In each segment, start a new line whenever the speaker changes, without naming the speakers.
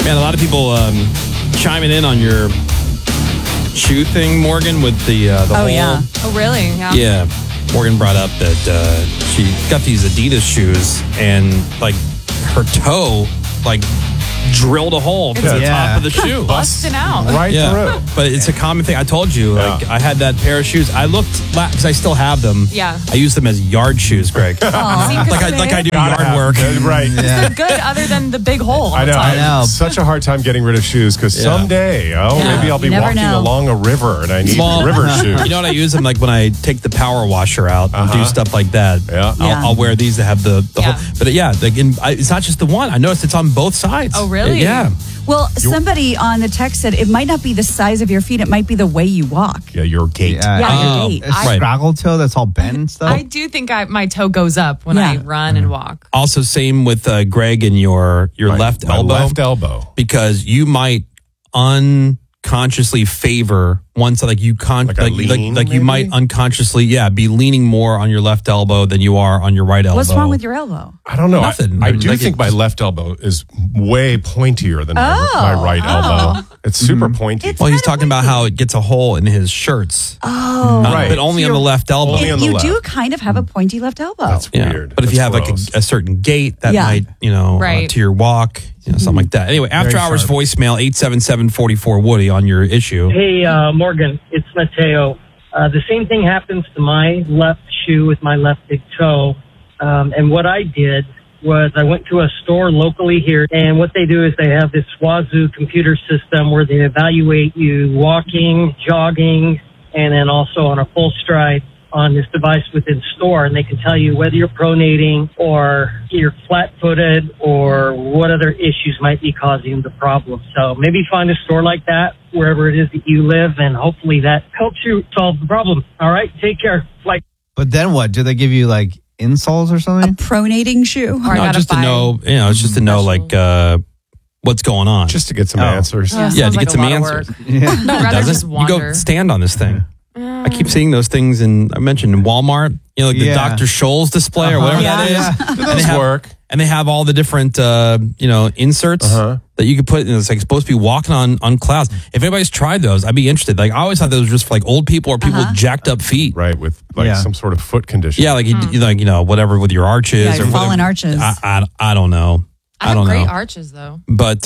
Man, a lot of people chiming in on your shoe thing, Morgan, with the
Oh,
whole...
yeah.
Oh, really?
Yeah. Morgan brought up that she got these Adidas shoes and, like, her toe, like, drilled a hole to the top of the shoe.
Busting out.
Right through.
But it's a common thing. I told you, like, I had that pair of shoes. I looked, because I still have them.
Yeah.
I use them as yard shoes, Greg. like I do yard work.
Right.
They're good other than the big hole.
I know. I
know.
have such a hard time getting rid of shoes because someday, maybe I'll be
never
walking
know.
along a river and I need
Well,
river shoes.
You know what I use them like when I take the power washer out and do stuff like that.
Yeah.
I'll wear these that have the whole. But like it's not just the one. I noticed it's on both sides.
Oh, really?
Yeah.
Well, somebody on the text said it might not be the size of your feet; it might be the way you walk.
Yeah, your gait.
Yeah, your gait.
A scraggle toe that's all bent and stuff.
I do think my toe goes up when I run and walk.
Also, same with Greg and your left
My
elbow.
left elbow.
Because you might unconsciously favor one side, like you
lean,
like you might unconsciously be leaning more on your left elbow than you are on your right elbow.
What's wrong with your elbow?
I don't know.
Nothing.
I do think my left elbow is way pointier than my right elbow. It's super pointy.
Well, he's talking about how it gets a hole in his shirts.
Oh,
Right.
But only on the left elbow.
Only on the
you
left.
do kind of have a pointy left elbow.
That's weird.
But if
That's
you have
gross.
like a certain gait, that might,
Right.
to your walk, something like that. Anyway, after hours voicemail 877-44-WOODY on your issue.
Hey, Morgan, it's Mateo. The same thing happens to my left shoe with my left big toe. And what I did was I went to a store locally here, and what they do is they have this Wazoo computer system where they evaluate you walking, jogging, and then also on a full stride on this device within store, and they can tell you whether you're pronating or you're flat-footed or what other issues might be causing the problem. So maybe find a store like that wherever it is that you live, and hopefully that helps you solve the problem. All right, take care.
But then what? Do they give you like insoles or something?
A pronating shoe.
Or I
No,
gotta
just to
buy-
know, it's just to know like what's going on.
just to get some answers.
Yeah,
to
sounds
get
like
some
a lot of
answers.
work.
Yeah.
I'd rather
Doesn't
just
you
wander.
go stand on this thing? I keep seeing those things I mentioned in Walmart, like the Dr. Scholl's display or whatever that is.
Do those work?
And they have all the different, inserts that you could put in. It's like supposed to be walking on clouds. If anybody's tried those, I'd be interested. Like I always thought those were just for like old people or people with jacked up feet.
Right, with like some sort of foot condition.
Yeah, like whatever with your arches
Yeah,
or
your fallen
whatever.
arches.
I don't know.
I
don't
have great
know.
arches, though.
But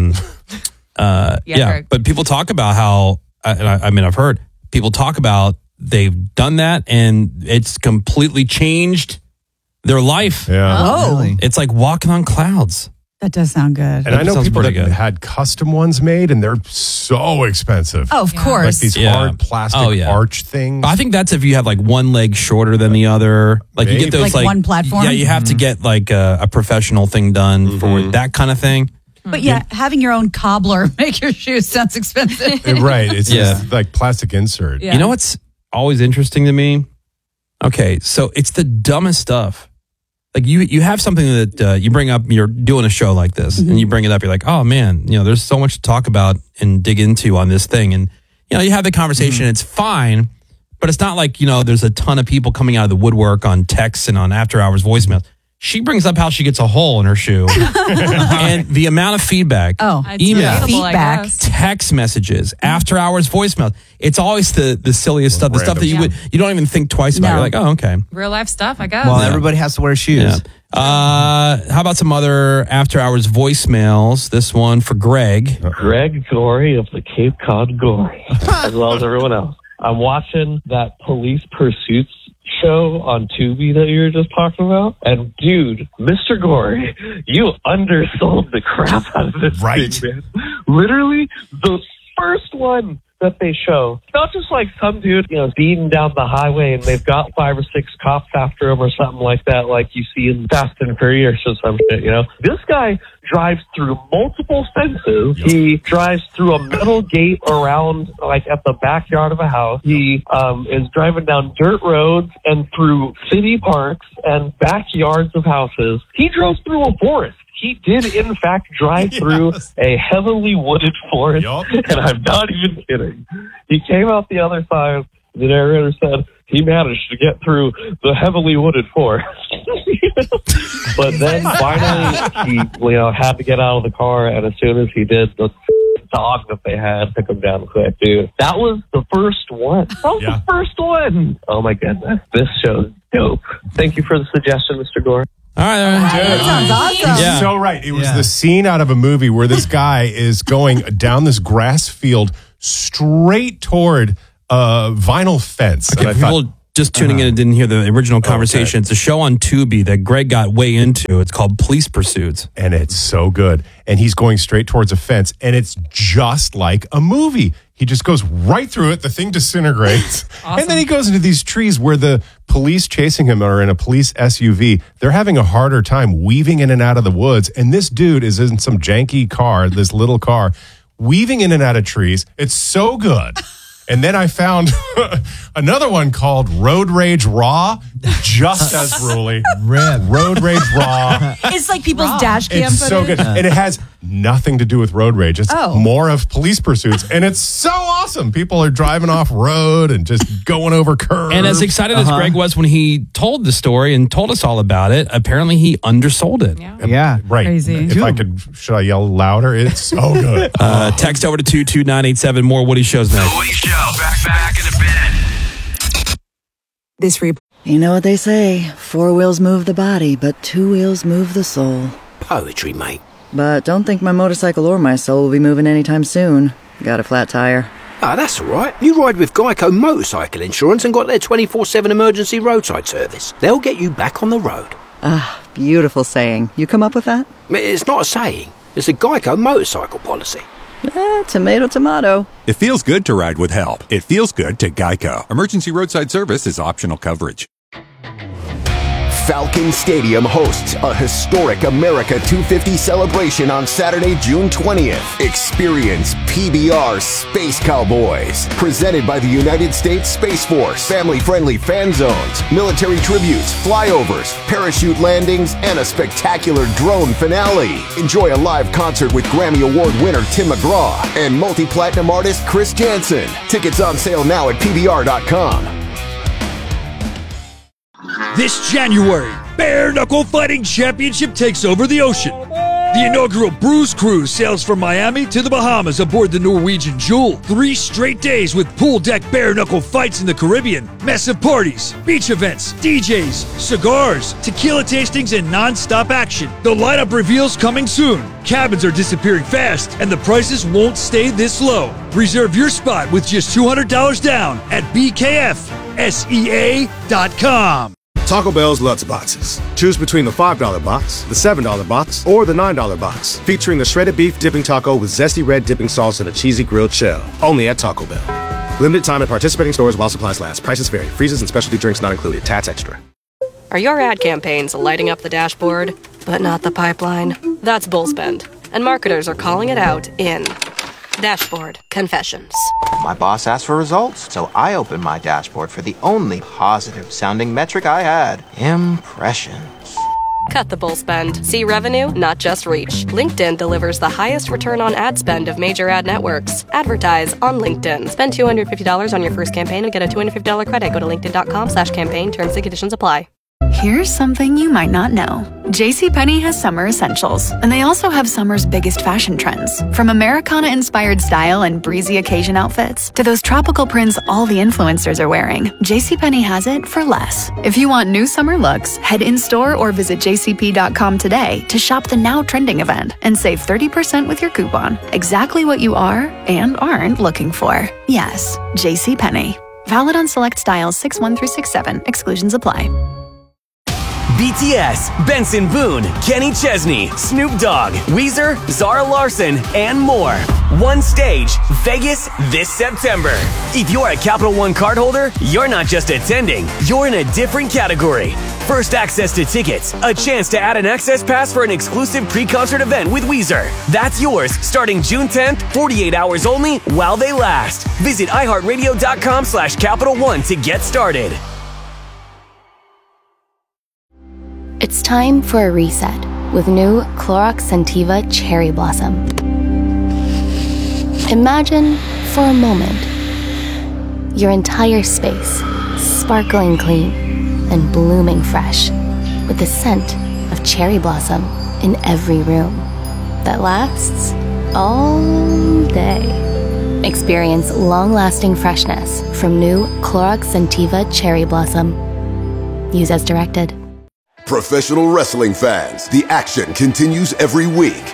Greg.
but people talk about how, and I've heard people talk about they've done that and it's completely changed their life.
Yeah.
Oh,
Really?
It's like walking on clouds.
that does sound good.
And I know
sounds
people that
pretty good.
had custom ones made, and they're so expensive.
Oh, of
Like
course.
these hard plastic arch things.
I think that's if you have like one leg shorter than the other. Like you get those
Like one platform?
Yeah, you have to get like a professional thing done for that kind of thing.
But having your own cobbler make your shoes sounds expensive.
Right. It's
Yeah.
just like plastic insert.
Yeah.
You know what's always interesting to me? Okay, so it's the dumbest stuff. Like you have something that you bring up, you're doing a show like this and you bring it up, you're like, oh man, there's so much to talk about and dig into on this thing. And, you have the conversation, it's fine, but it's not like, there's a ton of people coming out of the woodwork on texts and on after hours voicemails. She brings up how she gets a hole in her shoe and the amount of feedback,
It's
email,
relatable, I
feedback.
guess.
text messages, after hours voicemails. It's always the silliest stuff, the stuff that you don't even think twice about.
No.
You're like, oh, okay.
Real life stuff, I guess.
Well, everybody has to wear shoes.
Yeah. How about some other after hours voicemails? This one for Greg.
Greg Gorey of the Cape Cod Gory, as well as everyone else. I'm watching that Police Pursuits show on Tubi that you were just talking about. And dude, Mr. Gorey, you undersold the crap out of this thing, man. Literally, the first one that they show, it's not just like some dude, speeding down the highway and they've got 5 or 6 cops after him or something like that, like you see in Fast and Furious or some shit, This guy drives through multiple fences. He drives through a metal gate around, like, at the backyard of a house. He is driving down dirt roads and through city parks and backyards of houses. He drove through a forest. He did, in fact, drive through a heavily wooded forest, and I'm not even kidding. He came out the other side, The narrator said he managed to get through the heavily wooded forest. But then finally he had to get out of the car, and as soon as he did, the dog that they had took him down quick, dude. That was the first one. The first one. Oh my goodness. This show's dope. Thank you for the suggestion, Mr. Gore.
All right.
That sounds awesome.
Yeah.
So right. It was the scene out of a movie where this guy is going down this grass field straight toward a vinyl fence.
Okay,
And I
people
thought,
just tuning in and didn't hear the original conversation. It's a show on Tubi that Greg got way into. It's called Police Pursuits.
and it's so good. And he's going straight towards a fence, and it's just like a movie. He just goes right through it. The thing disintegrates. And then he goes into these trees where the police chasing him are in a police SUV. They're having a harder time weaving in and out of the woods. And this dude is in some janky car, this little car, weaving in and out of trees. It's so good. And then I found another one called Road Rage Raw, just as ruly. Road Rage Raw.
It's like people's dash cam
It's so
footage.
good. And it has nothing to do with road rage. It's more of police pursuits. And it's so awesome. People are driving off road and just going over curves.
And as excited as Greg was when he told the story and told us all about it, apparently he undersold it.
Yeah.
Right.
Crazy.
If I could, should I yell louder? It's so good.
Text over to 22987. More Woody Shows next.
The Woody Show. Back in a bit.
You know what they say, 4 wheels move the body, but 2 wheels move the soul.
Poetry, mate.
But don't think my motorcycle or my soul will be moving anytime soon. Got a flat tire.
Ah, that's all right. You ride with Geico Motorcycle Insurance and got their 24/7 emergency roadside service. They'll get you back on the road.
Ah, beautiful saying. You come up with that?
It's not a saying. It's a Geico motorcycle policy.
Tomato, tomato.
It feels good to ride with help. It feels good to Geico. Emergency roadside service is optional coverage.
Falcon Stadium hosts a historic America 250 celebration on Saturday, June 20th. Experience PBR Space Cowboys, presented by the United States Space Force. Family-friendly fan zones, military tributes, flyovers, parachute landings, and a spectacular drone finale. Enjoy a live concert with Grammy Award winner Tim McGraw and multi-platinum artist Chris Jansen. Tickets on sale now at PBR.com.
This January, Bare Knuckle Fighting Championship takes over the ocean. The inaugural Bruise Cruise sails from Miami to the Bahamas aboard the Norwegian Jewel. 3 straight days with pool deck bare knuckle fights in the Caribbean, massive parties, beach events, DJs, cigars, tequila tastings, and non-stop action. The lineup reveals coming soon. Cabins are disappearing fast, and the prices won't stay this low. Reserve your spot with just $200 down at BKFSEA.com.
Taco Bell's Lutz Boxes. Choose between the $5 box, the $7 box, or the $9 box. Featuring the shredded beef dipping taco with zesty red dipping sauce and a cheesy grilled shell. Only at Taco Bell. Limited time at participating stores while supplies last. Prices vary. Freezes and specialty drinks not included. Tats extra.
Are your ad campaigns lighting up the dashboard, but not the pipeline? That's Bullspend. And marketers are calling it out in Dashboard Confessions.
My boss asked for results, so I opened my dashboard for the only positive-sounding metric I had. Impressions.
Cut the bull spend. See revenue, not just reach. LinkedIn delivers the highest return on ad spend of major ad networks. Advertise on LinkedIn. Spend $250 on your first campaign and get a $250 credit. Go to linkedin.com/campaign. Terms and conditions apply.
Here's something you might not know. JCPenney has summer essentials, and they also have summer's biggest fashion trends. From Americana-inspired style and breezy occasion outfits to those tropical prints all the influencers are wearing, JCPenney has it for less. If you want new summer looks, head in-store or visit jcp.com today to shop the now trending event and save 30% with your coupon. Exactly what you are and aren't looking for. Yes, JCPenney. Valid on select styles 6-1 through 6-7. Exclusions apply.
BTS, Benson Boone, Kenny Chesney, Snoop Dogg, Weezer, Zara Larsson, and more. One stage, Vegas this September. If you're a Capital One cardholder, you're not just attending, you're in a different category. First access to tickets, a chance to add an access pass for an exclusive pre-concert event with Weezer. That's yours starting June 10th, 48 hours only while they last. Visit iHeartRadio.com/Capital One to get started.
It's time for a reset with new Clorox Scentiva Cherry Blossom. Imagine, for a moment, Your entire space, sparkling clean and blooming fresh, with the scent of cherry blossom in every room that lasts all day. Experience long-lasting freshness from new Clorox Scentiva Cherry Blossom. Use as directed.
Professional wrestling fans, the action continues every week.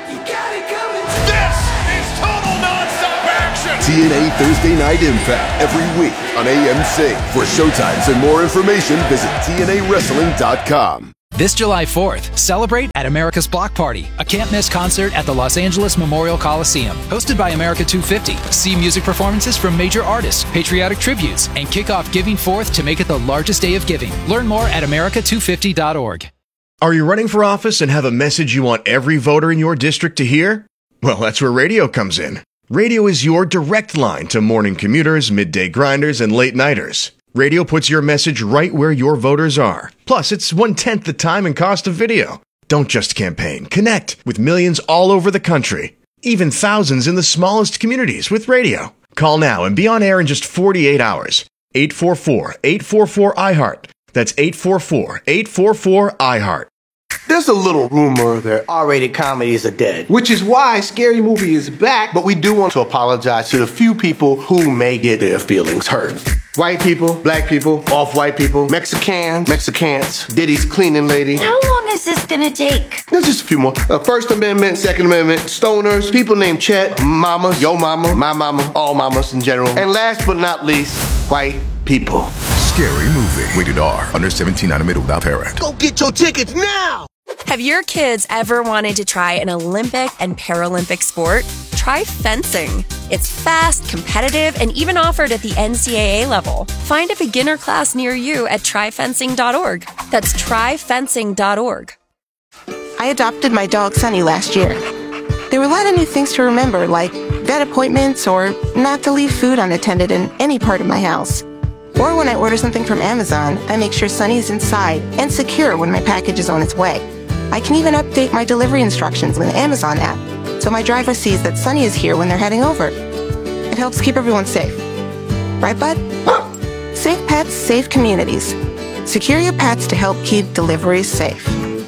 TNA Thursday Night Impact every week on AMC. For showtimes and more information, visit TNAWrestling.com.
This July 4th, celebrate at America's Block Party, a can't-miss concert at the Los Angeles Memorial Coliseum. Hosted by America 250, see music performances from major artists, patriotic tributes, and kick off Giving Forth to make it the largest day of giving. Learn more at America250.org.
Are you running for office and have a message you want every voter in your district to hear? Well, that's where radio comes in. Radio is your direct line to morning commuters, midday grinders, and late-nighters. Radio puts your message right where your voters are. Plus, it's 1/10 the time and cost of video. Don't just campaign. Connect with millions all over the country. Even thousands in the smallest communities with radio. Call now and be on air in just 48 hours. 844-844-iHeart. That's 844-844-iHeart.
There's a little rumor that R-rated comedies are dead, which is why Scary Movie is back, but we do want to apologize to the few people who may get their feelings hurt. White people, black people, off-white people, Mexicans, Diddy's cleaning lady.
How long is this gonna take?
There's just a few more. First Amendment, Second Amendment, stoners, people named Chet, mamas, yo mama, my mama, all mamas in general. And last but not least, white people.
Scary Movie. Rated R. Under 17, animated without parent.
Go get your tickets now!
Have your kids ever wanted to try an Olympic and Paralympic sport? Try fencing. It's fast, competitive, and even offered at the NCAA level. Find a beginner class near you at tryfencing.org. That's tryfencing.org.
I adopted my dog Sunny last year. There were a lot of new things to remember, like vet appointments or not to leave food unattended in any part of my house. Or when I order something from Amazon, I make sure Sunny is inside and secure when my package is on its way. I can even update my delivery instructions with the Amazon app, so my driver sees that Sunny is here when they're heading over. It helps keep everyone safe. Right, bud? Safe pets, safe communities. Secure your pets to help keep deliveries safe.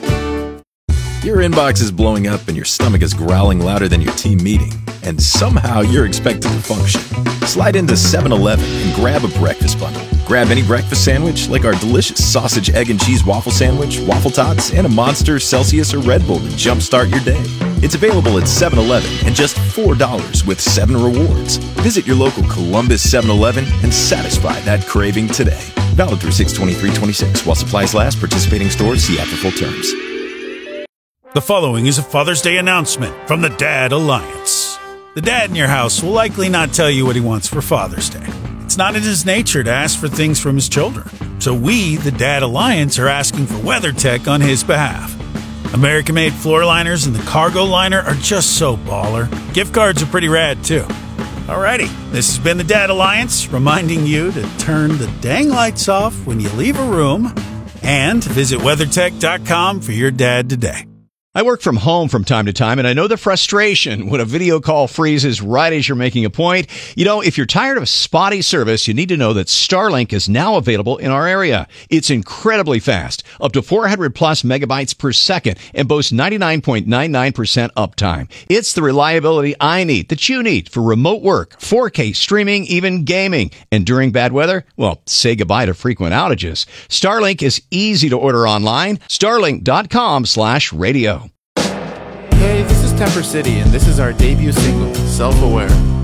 Your inbox is blowing up and your stomach is growling louder than your team meeting, and somehow you're expected to function. Slide into 7-Eleven and grab a breakfast bundle. Grab any breakfast sandwich like our delicious sausage, egg, and cheese waffle sandwich, waffle tots, and a Monster, Celsius, or Red Bull to jumpstart your day. It's available at 7-Eleven and just $4 with 7 rewards. Visit your local Columbus 7-Eleven and satisfy that craving today. Valid through 6/23/26 while supplies last. Participating stores see app for full terms.
The following is a Father's Day announcement from the Dad Alliance. The dad in your house will likely not tell you what he wants for Father's Day. It's not in his nature to ask for things from his children. So we, the Dad Alliance, are asking for WeatherTech on his behalf. American-made floor liners and the cargo liner are just so baller. Gift cards are pretty rad, too. Alrighty, this has been the Dad Alliance, reminding you to turn the dang lights off when you leave a room and visit WeatherTech.com for your dad today.
I work from home from time to time, and I know the frustration when a video call freezes right as you're making a point. You know, if you're tired of spotty service, you need to know that Starlink is now available in our area. It's incredibly fast, up to 400 plus megabytes per second, and boasts 99.99% uptime. It's the reliability I need, that you need, for remote work, 4K streaming, even gaming. And during bad weather, well, say goodbye to frequent outages. Starlink is easy to order online. Starlink.com/radio.
Hey, this is Temper City, and this is our debut single, Self-Aware.